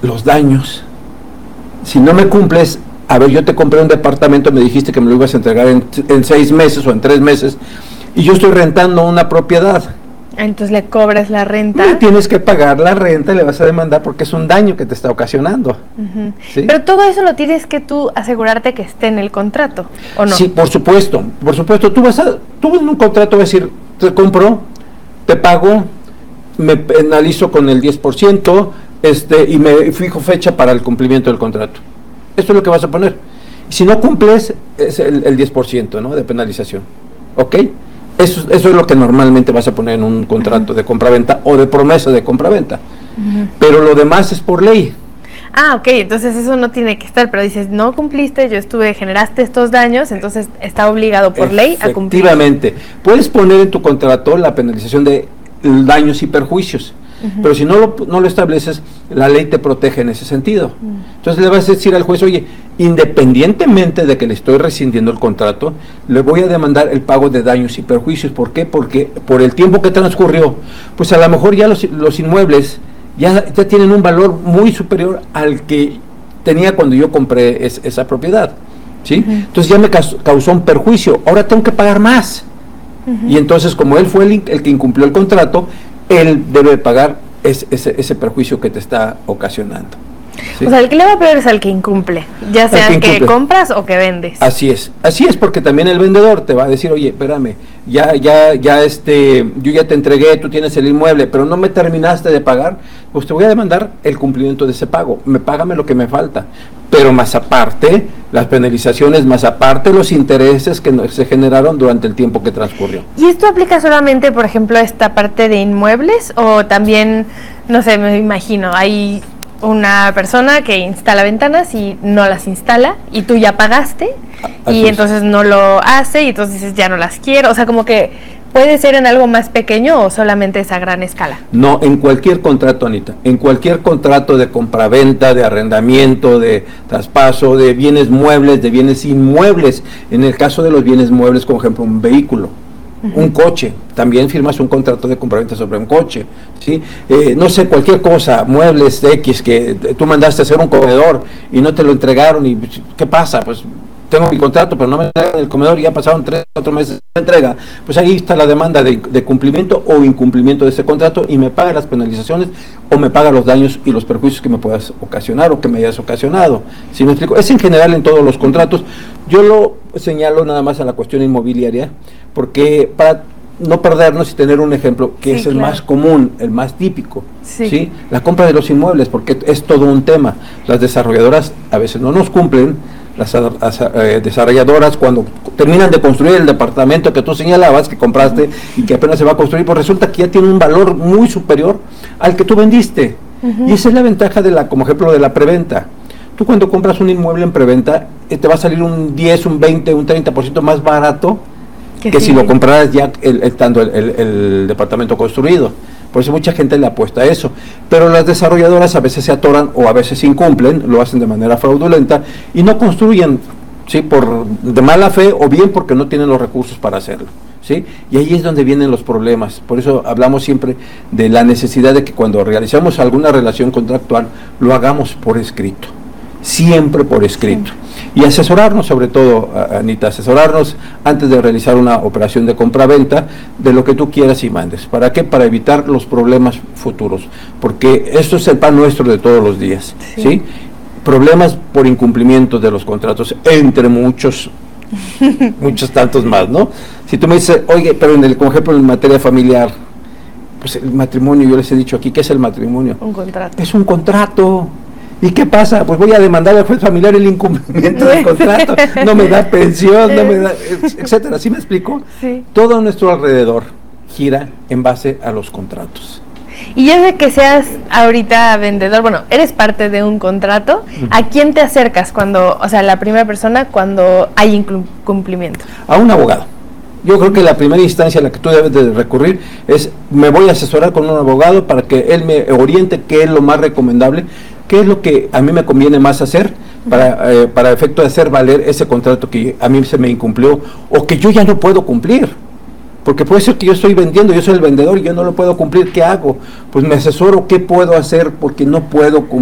los daños. Si no me cumples, a ver, yo te compré un departamento, me dijiste que me lo ibas a entregar en 6 meses o en 3 meses, y yo estoy rentando una propiedad. Entonces le cobras la renta. Le tienes que pagar la renta y le vas a demandar porque es un daño que te está ocasionando. ¿Sí? Pero todo eso lo tienes que tú asegurarte que esté en el contrato, ¿o no? Sí, por supuesto. Tú en un contrato vas a decir, te compro, te pago, me penalizo con el 10%, y me fijo fecha para el cumplimiento del contrato. Esto es lo que vas a poner. Si no cumples, es el 10%, ¿no?, de penalización. ¿Ok? Eso es lo que normalmente vas a poner en un contrato de compraventa o de promesa de compraventa. Pero lo demás es por ley. Ah, ok, entonces eso no tiene que estar, pero dices, no cumpliste, generaste estos daños, entonces está obligado por ley a cumplir. Efectivamente. Puedes poner en tu contrato la penalización de daños y perjuicios, pero si no lo estableces, la ley te protege en ese sentido. Entonces le vas a decir al juez, oye, independientemente de que le estoy rescindiendo el contrato, le voy a demandar el pago de daños y perjuicios. ¿Por qué? Porque por el tiempo que transcurrió, pues a lo mejor ya los inmuebles ya tienen un valor muy superior al que tenía cuando yo compré esa propiedad, ¿sí? Entonces ya me causó un perjuicio, ahora tengo que pagar más. Y entonces, como él fue el que incumplió el contrato, él debe pagar ese perjuicio que te está ocasionando. ¿Sí? O sea, el que le va a peor es al que incumple, ya sea que compras o que vendes. Así es, porque también el vendedor te va a decir, oye, espérame, yo ya te entregué, tú tienes el inmueble, pero no me terminaste de pagar, pues te voy a demandar el cumplimiento de ese pago, págame lo que me falta, pero más aparte, las penalizaciones, más aparte los intereses que se generaron durante el tiempo que transcurrió. ¿Y esto aplica solamente, por ejemplo, a esta parte de inmuebles, o también, no sé, me imagino, hay una persona que instala ventanas y no las instala y tú ya pagaste y entonces no lo hace y entonces dices ya no las quiero, o sea, como que puede ser en algo más pequeño o solamente es a gran escala? No, en cualquier contrato, Anita, en cualquier contrato de compraventa, de arrendamiento, de traspaso, de bienes muebles, de bienes inmuebles, en el caso de los bienes muebles, por ejemplo, un vehículo, un coche, también firmas un contrato de compraventa sobre un coche, ¿sí? No sé, cualquier cosa, muebles X, que tú mandaste a hacer un comedor y no te lo entregaron, y ¿qué pasa? Pues tengo mi contrato, pero no me entregan el comedor y ya pasaron 3 o 4 meses de entrega, pues ahí está la demanda de cumplimiento o incumplimiento de ese contrato, y me paga las penalizaciones o me paga los daños y los perjuicios que me puedas ocasionar o que me hayas ocasionado. ¿Sí me explico? Es en general en todos los contratos. Yo lo señalo nada más a la cuestión inmobiliaria, porque para no perdernos y tener un ejemplo que es el más común, el más típico, ¿sí? La compra de los inmuebles, porque es todo un tema. Las desarrolladoras a veces no nos cumplen, las desarrolladoras cuando terminan de construir el departamento que tú señalabas, que compraste y que apenas se va a construir, pues resulta que ya tiene un valor muy superior al que tú vendiste. Y esa es la ventaja como ejemplo de la preventa. Tú cuando compras un inmueble en preventa, te va a salir un 10, un 20, un 30% más barato que si lo compraras ya estando el departamento construido. Por eso mucha gente le apuesta a eso. Pero las desarrolladoras a veces se atoran o a veces incumplen, lo hacen de manera fraudulenta y no construyen, ¿sí?, de mala fe o bien porque no tienen los recursos para hacerlo, ¿sí? Y ahí es donde vienen los problemas. Por eso hablamos siempre de la necesidad de que cuando realizamos alguna relación contractual lo hagamos por escrito, siempre por escrito. Y asesorarnos, sobre todo, Anita, asesorarnos antes de realizar una operación de compra-venta de lo que tú quieras y mandes. ¿Para qué? Para evitar los problemas futuros, porque esto es el pan nuestro de todos los días, ¿sí? Problemas por incumplimiento de los contratos, entre muchos tantos más, ¿no? Si tú me dices, oye, pero por ejemplo, en materia familiar, pues el matrimonio, yo les he dicho aquí, ¿qué es el matrimonio? Un contrato. Es un contrato. ¿Y qué pasa? Pues voy a demandar al juez familiar el incumplimiento del contrato, no me da pensión, no me da, etcétera. ¿Sí me explico? Sí. Todo a nuestro alrededor gira en base a los contratos. Y ya de que seas ahorita vendedor, bueno, eres parte de un contrato, ¿a quién te acercas cuando, o sea, la primera persona cuando hay incumplimiento? A un abogado. Yo creo que la primera instancia a la que tú debes de recurrir es, me voy a asesorar con un abogado para que él me oriente qué es lo más recomendable, qué es lo que a mí me conviene más hacer para efecto de hacer valer ese contrato que a mí se me incumplió o que yo ya no puedo cumplir. Porque puede ser que yo estoy vendiendo, yo soy el vendedor y yo no lo puedo cumplir, ¿qué hago? Pues me asesoro qué puedo hacer porque no puedo cumplir.